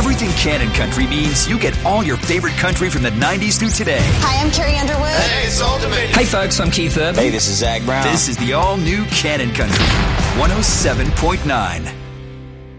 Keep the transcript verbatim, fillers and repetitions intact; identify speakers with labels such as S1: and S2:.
S1: Everything Canon Country means you get all your favorite country from the nineties through today.
S2: Hi, I'm Carrie Underwood.
S3: Hey, it's Old Dominion.
S4: Hey, folks, I'm Keith Urban.
S5: Hey, this is Zach Brown.
S1: This is the all-new Canon Country, one oh seven point nine.